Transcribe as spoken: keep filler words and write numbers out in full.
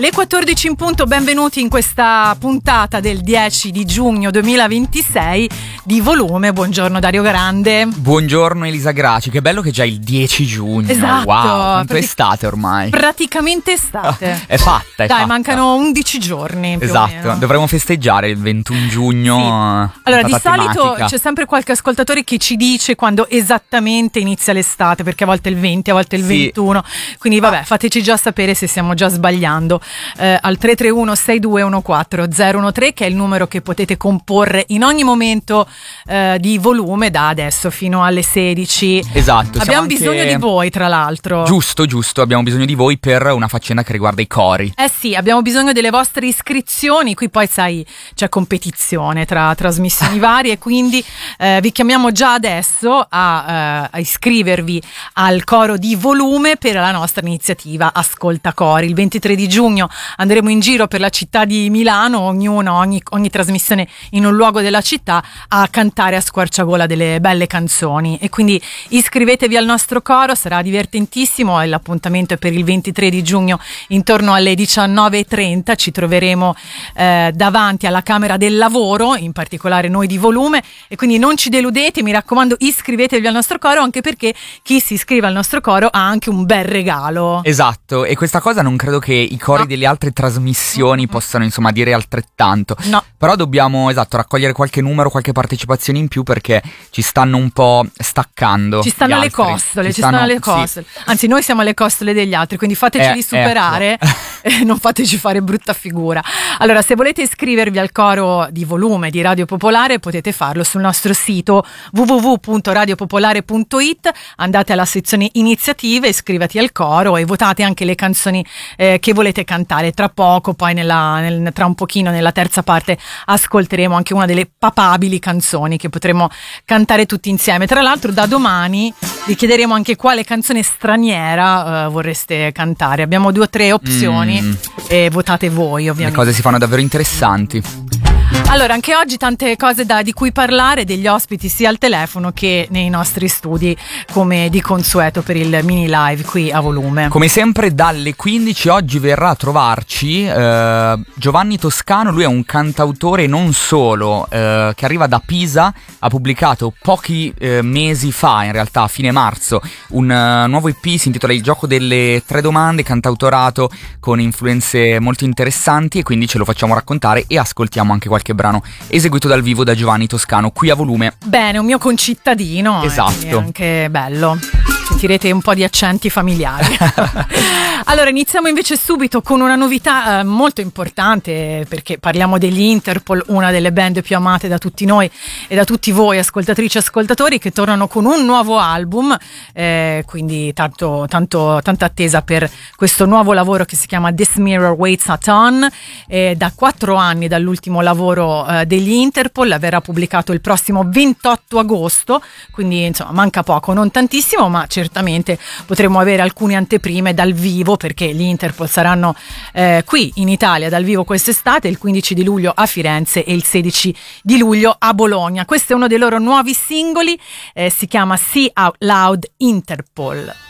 Le quattordici in punto, benvenuti in questa puntata del dieci di giugno duemilaventisei di Volume. Buongiorno Dario Grande. Buongiorno Elisa Graci, che bello che già è il dieci giugno. Esatto. Wow, quanto Pratic- è estate ormai. Praticamente estate. È fatta, è Dai, fatta. mancano undici giorni più Esatto, o meno. dovremmo festeggiare il ventuno giugno. Sì. Allora, di data solito tematica. c'è sempre qualche ascoltatore che ci dice quando esattamente inizia l'estate, perché a volte è il venti, a volte è il Sì. ventuno. Quindi vabbè, fateci già sapere se stiamo già sbagliando. Eh, al tre tre uno sei due uno quattro zero uno tre, che è il numero che potete comporre in ogni momento eh, di Volume da adesso fino alle sedici. Esatto. siamo Abbiamo anche- bisogno di voi, tra l'altro. Giusto, giusto, abbiamo bisogno di voi per una faccenda che riguarda i cori. Eh sì, abbiamo bisogno delle vostre iscrizioni. Qui poi sai c'è competizione tra trasmissioni varie, quindi eh, vi chiamiamo già adesso a, eh, a iscrivervi al coro di Volume per la nostra iniziativa Ascolta Cori. Il ventitré di giugno andremo in giro per la città di Milano, ognuno, ogni, ogni trasmissione in un luogo della città, a cantare a squarciagola delle belle canzoni, e quindi iscrivetevi al nostro coro, sarà divertentissimo. E l'appuntamento è per il ventitré di giugno intorno alle diciannove e trenta. Ci troveremo eh, davanti alla Camera del Lavoro, in particolare noi di Volume, e quindi non ci deludete, mi raccomando, iscrivetevi al nostro coro, anche perché chi si iscrive al nostro coro ha anche un bel regalo. Esatto, e questa cosa non credo che i cori No. delle altre trasmissioni possano insomma dire altrettanto. No. Però dobbiamo, esatto, raccogliere qualche numero, qualche partecipazione in più, perché ci stanno un po' staccando. Ci stanno gli le altri. costole, ci stanno, le sì. costole. Anzi, noi siamo alle costole degli altri, quindi fateceli Eh, superare e non fateci fare brutta figura. Allora, se volete iscrivervi al coro di Volume di Radio Popolare, potete farlo sul nostro sito w w w punto radio popolare punto i t. Andate alla sezione iniziative, iscrivati al coro e votate anche le canzoni eh, che volete cantare. Tra poco, poi nella, nel, tra un pochino nella terza parte, ascolteremo anche una delle papabili canzoni che potremo cantare tutti insieme. Tra l'altro, da domani vi chiederemo anche quale canzone straniera eh, vorreste cantare. Abbiamo due o tre opzioni Mm. e votate voi, Le ovviamente. cose si fanno davvero interessanti. Allora, anche oggi tante cose da, di cui parlare, degli ospiti sia al telefono che nei nostri studi, come di consueto per il mini live qui a Volume. Come sempre dalle quindici oggi verrà a trovarci eh, Giovanni Toscano. Lui è un cantautore non solo, eh, che arriva da Pisa. Ha pubblicato pochi eh, mesi fa, in realtà a fine marzo, un uh, nuovo E P, si intitola Il gioco delle tre domande, cantautorato con influenze molto interessanti, e quindi ce lo facciamo raccontare e ascoltiamo anche qualche brano eseguito dal vivo da Giovanni Toscano qui a Volume. Bene, un mio concittadino. Esatto. È anche bello. Sentirete un po' di accenti familiari. Allora, iniziamo invece subito con una novità eh, molto importante, perché parliamo degli Interpol, una delle band più amate da tutti noi e da tutti voi ascoltatrici e ascoltatori, che tornano con un nuovo album, eh, quindi tanto, tanto, tanta attesa per questo nuovo lavoro che si chiama This Mirror Waits a Ton. Eh, da quattro anni dall'ultimo lavoro eh, degli Interpol, verrà pubblicato il prossimo ventotto agosto, quindi insomma manca poco, non tantissimo, ma certamente potremo avere alcune anteprime dal vivo, perché gli Interpol saranno eh, qui in Italia dal vivo quest'estate, il quindici di luglio a Firenze e il sedici di luglio a Bologna. Questo è uno dei loro nuovi singoli, eh, si chiama See Out Loud Interpol.